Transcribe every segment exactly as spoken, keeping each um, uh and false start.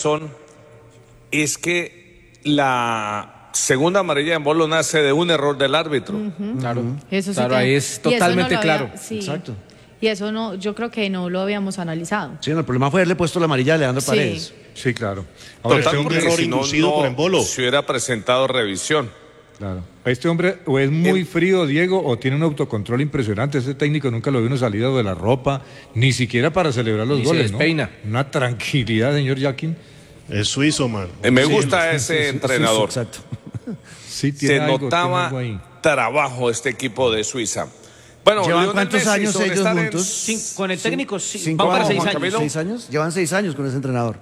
razón es que la segunda amarilla en Bolo nace de un error del árbitro. Uh-huh. Claro, eso sí claro, que... ahí es totalmente no claro. había... sí. Exacto. Y eso no, yo creo que no lo habíamos analizado. Sí, no, el problema fue haberle puesto la amarilla a Leandro Sí. Paredes. Sí, claro. Ahora, Total, este hombre, porque error si no, inducido no por Embolo. se hubiera presentado revisión. claro. Este hombre o es muy El- frío, Diego, o tiene un autocontrol impresionante. Este técnico nunca lo vino salido de la ropa, ni siquiera para celebrar los Ni se goles, ¿no? despeina. Una tranquilidad, señor Yakin. Es suizo, man. Eh, Me Sí, gusta sí, ese Sí, sí, entrenador. exacto. Sí, tiene Se algo, tiene notaba algo ahí. trabajo este equipo de Suiza. Bueno, ¿Llevan Lionel cuántos Messi, años sobre ellos estar en- juntos? Cin- con el técnico, sí, Cinco vamos para años, seis Juan años. Camilo. ¿Seis años? Llevan seis años con ese entrenador.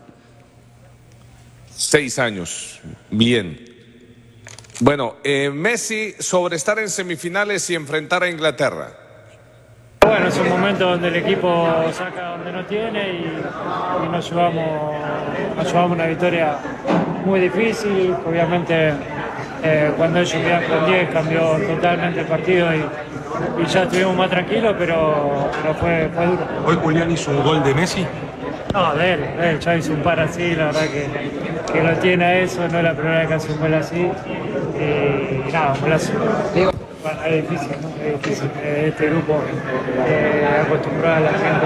Seis años. Bien. Bueno, eh, Messi sobre estar en semifinales y enfrentar a Inglaterra. Bueno, es un momento donde el equipo saca donde no tiene y, y nos llevamos, nos llevamos una victoria muy difícil. Obviamente, eh, cuando ellos quedan con diez cambió totalmente el partido y, y ya estuvimos más tranquilos, pero, pero fue, fue duro. Hoy Julián hizo un gol de Messi. No, de él, de él, ya hizo un par así, la verdad que, que lo tiene a eso, no es la primera vez que hace un gol así. Y nada, un golazo. Bueno, es difícil, ¿no? Es difícil. Eh, Este grupo eh, acostumbrado a la gente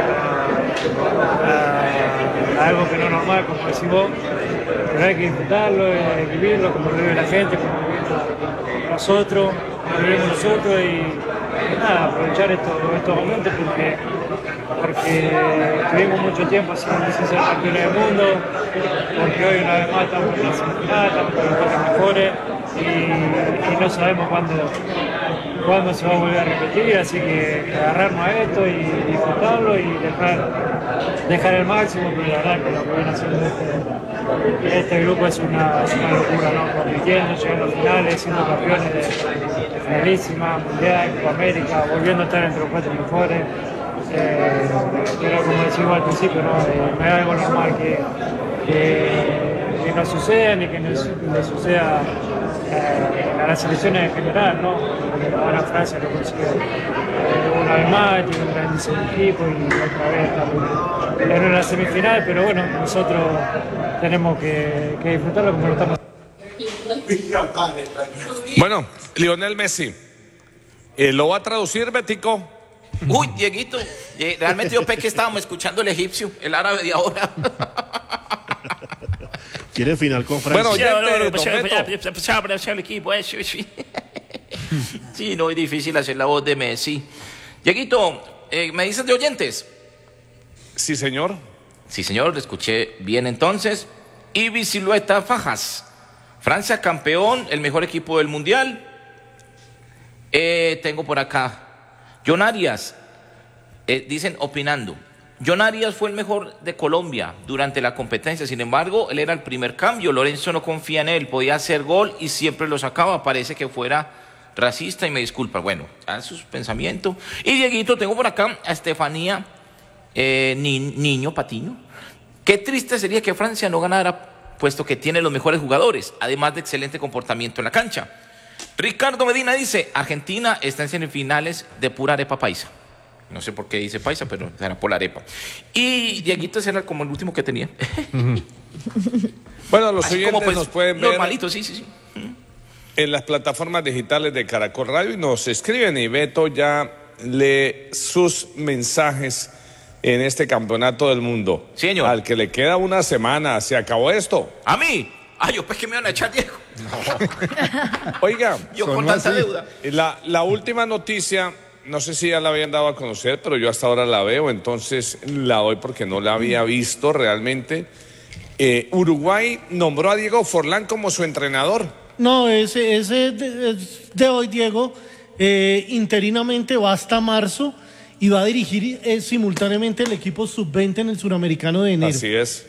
a, a algo que no es normal, como decís vos, pero hay que disfrutarlo, hay que vivirlo como lo vive la gente, como lo vivimos nosotros, como lo vivimos nosotros y nada, aprovechar estos, estos momentos porque, porque tuvimos mucho tiempo sin, sin ser campeones del mundo, porque hoy una vez más estamos en la semifinal, estamos con los cuatro mejores y, y no sabemos cuándo, cuándo se va a volver a repetir, así que agarrarnos a esto y disfrutarlo y dejar, dejar el máximo, pero la verdad que lo que viene haciendo este, este grupo es una, es una locura, ¿no? Compitiendo, llegando a finales, siendo campeones de, de finalísima, mundial, Copa América, volviendo a estar entre los cuatro mejores. Eh, pero como decimos al principio, ¿no? Eh, no es algo normal que, que, que no suceda ni que no, no suceda eh, a las selecciones en general, ¿no? Ahora Francia lo consiguió eh, una vez más, tiene un grandísimo equipo y otra vez estamos en una semifinal, pero bueno, nosotros tenemos que, que disfrutarlo como lo estamos haciendo. Bueno, Lionel Messi, eh, ¿lo va a traducir, Betico? Uy, Dieguito, eh, realmente yo pensé que estábamos escuchando el egipcio, el árabe de ahora. Quiere final con Francia. Bueno, ya te pues, prometo. el equipo, eh, sí, sí. Sí, no es difícil hacer la voz de Messi. Dieguito, eh, ¿me dices de oyentes? Sí, señor. Sí, señor, lo escuché bien entonces. Ibi Silueta Fajas. Francia campeón, el mejor equipo del mundial. Eh, tengo por acá. John Arias, eh, dicen opinando. John Arias fue el mejor de Colombia durante la competencia. Sin embargo, él era el primer cambio. Lorenzo no confía en él. Podía hacer gol y siempre lo sacaba. Parece que fuera racista y me disculpa. Bueno, a sus pensamientos. Y Dieguito, tengo por acá a Estefanía eh, Ni, Niño Patiño. Qué triste sería que Francia no ganara, puesto que tiene los mejores jugadores, además de excelente comportamiento en la cancha. Ricardo Medina dice, Argentina está en semifinales de pura arepa paisa. No sé por qué dice paisa, pero será por la arepa. Y Dieguito ese era como el último que tenía. Bueno, los Así oyentes como, pues, nos pueden ver normalito, sí, sí, sí. en las plataformas digitales de Caracol Radio y nos escriben y Beto ya lee sus mensajes en este campeonato del mundo. Sí, señor. Al que le queda una semana, se acabó esto. ¿A mí? Ay, yo pues que me van a echar, Diego. Oiga, Yo con tanta deuda. la, la última noticia, no sé si ya la habían dado a conocer, pero yo hasta ahora la veo, entonces la doy porque no la había visto realmente. Eh, Uruguay nombró a Diego Forlán como su entrenador. No, ese, ese de, es de hoy, Diego, eh, interinamente va hasta marzo y va a dirigir eh, simultáneamente el equipo sub veinte en el Suramericano de enero. Así es.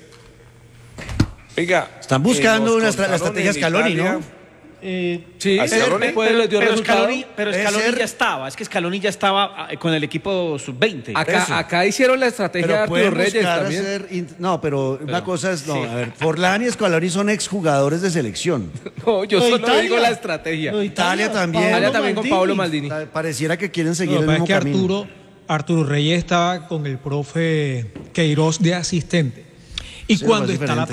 Oiga, Están buscando eh, una nos estra- la contaron estrategia en Scaloni, Italia- ¿no? Eh, Sí, ¿A Scaloni? después les dio Pero resultado. Scaloni, pero Puede Scaloni ser. ya estaba, es que Scaloni ya estaba eh, con el equipo sub veinte. Eso. Acá, acá hicieron la estrategia de Pero Arturo pueden Reyes buscar también. hacer int- no, pero una cosa es, no, a ver, Forlán y Scaloni son exjugadores de selección. No, yo Lo de solo Italia. digo la estrategia. Lo de Italia también. Pablo Italia también con Maldini. Pablo Maldini. Ta- Pareciera que quieren seguir Lo el que pasa mismo es que camino. Arturo, Arturo Reyes estaba con el profe Queiroz de asistente. Y Sí, cuando más está la diferente.